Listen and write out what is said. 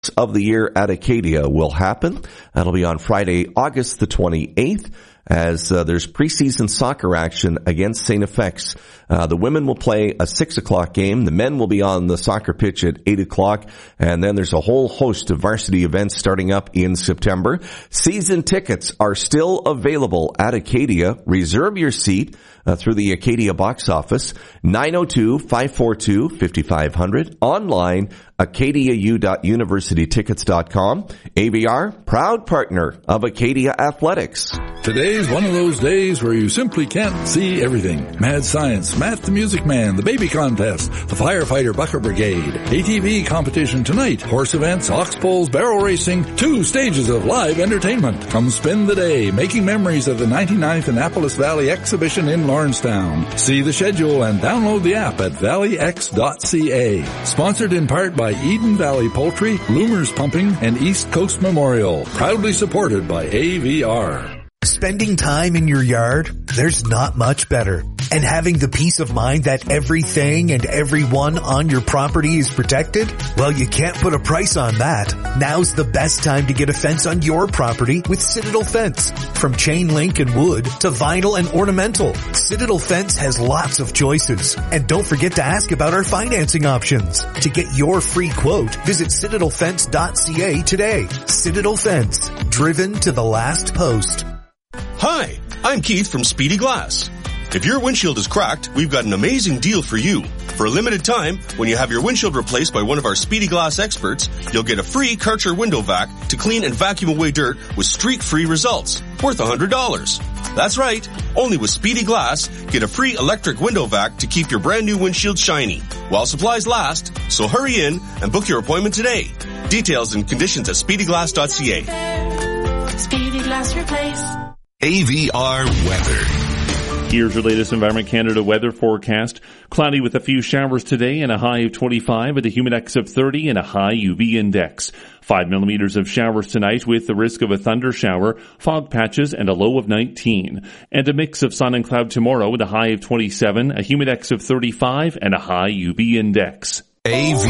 of the year at Acadia will happen. That'll be on Friday, August the 28th. As there's preseason soccer action against St. FX. The women will play a 6 o'clock game. The men will be on the soccer pitch at 8 o'clock. And then there's a whole host of varsity events starting up in September. Season tickets are still available at Acadia. Reserve your seat through the Acadia box office. 902-542-5500. Online, acadiau.universitytickets.com. AVR, proud partner of Acadia Athletics. Today's one of those days where you simply can't see everything. Mad Science, Matt the Music Man, the Baby Contest, the Firefighter Bucket Brigade, ATV competition tonight, horse events, ox pulls, barrel racing, 2 stages of live entertainment. Come spend the day making memories of the 99th Annapolis Valley Exhibition in Lawrencetown. See the schedule and download the app at valleyx.ca. Sponsored in part by Eden Valley Poultry, Loomers Pumping, and East Coast Memorial. Proudly supported by AVR. Spending time in your yard, there's not much better. And having the peace of mind that everything and everyone on your property is protected? Well, you can't put a price on that. Now's the best time to get a fence on your property with Citadel Fence. From chain link and wood to vinyl and ornamental, Citadel Fence has lots of choices. And don't forget to ask about our financing options. To get your free quote, visit citadelfence.ca today. Citadel Fence, driven to the last post. Hi, I'm Keith from Speedy Glass. If your windshield is cracked, we've got an amazing deal for you. For a limited time, when you have your windshield replaced by one of our Speedy Glass experts, you'll get a free Karcher window vac to clean and vacuum away dirt with streak-free results, worth $100. That's right, only with Speedy Glass, get a free electric window vac to keep your brand new windshield shiny, while supplies last, so hurry in and book your appointment today. Details and conditions at speedyglass.ca. Speedy Glass Replace. AVR weather. Here's your latest Environment Canada weather forecast. Cloudy with a few showers today and a high of 25 with a humidex of 30 and a high UV index. 5 millimeters of showers tonight with the risk of a thunder shower, fog patches, and a low of 19. And a mix of sun and cloud tomorrow with a high of 27, a humidex of 35, and a high UV index. AV